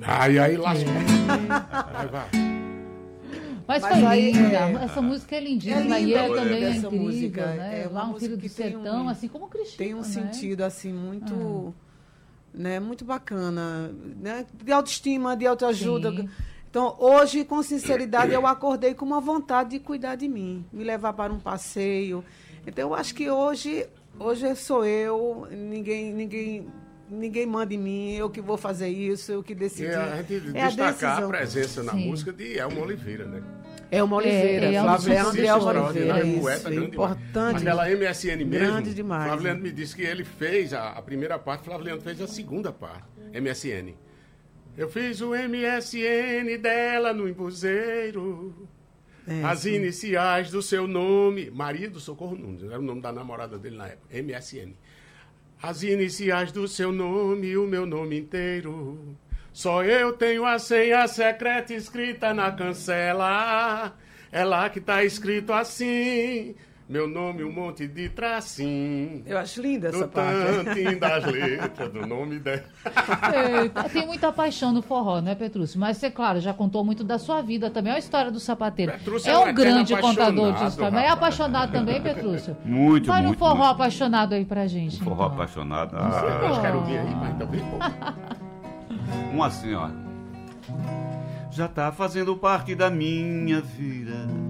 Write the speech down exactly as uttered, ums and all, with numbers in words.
Aí, aí lascou. Vai, vai. Mas, Mas foi aí, linda, é, essa música é lindíssima, é e linda ele também é essa incrível, música, né? é uma Lá um música filho do que tem sertão, um- assim como Cristina, Tem um né? sentido, assim, muito, né, muito bacana, né? De autoestima, de autoajuda. Sim. Então, hoje, com sinceridade, eu acordei com uma vontade de cuidar de mim, me levar para um passeio. Então, eu acho que hoje, hoje sou eu, ninguém, ninguém, ninguém manda em mim, eu que vou fazer isso, eu que decidi. E a gente É a destacar a, decisão. presença na Sim. música de Elmo Oliveira, né? Elma Oliveira, É, é Elma Flávio Oliveira, André Elma extraordinário, Oliveira, isso, poeta grande demais. importante. Aquela M S N mesmo, Grande demais. Flaviano me disse que ele fez a, a primeira parte, Flaviano fez a segunda parte, M S N. Eu fiz o M S N dela no embuzeiro, É, as sim. iniciais do seu nome, Maria do Socorro Nunes, era o nome da namorada dele na época, M S N. As iniciais do seu nome e o meu nome inteiro. Só eu tenho a senha secreta escrita na cancela. É lá que tá escrito assim. Meu nome, um monte de tracinho. Eu acho linda essa Do parte. tantinho das letras, do nome dela. Eita, tem muita paixão no forró, né, Petrúcio? Mas você, claro, já contou muito da sua vida também. Olha a história do sapateiro. Petrúcio É é um um grande eterno contador de apaixonado, história. Mas é rapaz. apaixonado também, Petrúcio? Muito, Vai no muito, forró muito. apaixonado aí pra gente. Forró então. apaixonado. Ah, Ah, eu quero vir aí, mas também pouco. um assim, ó. Já tá fazendo parte da minha vida.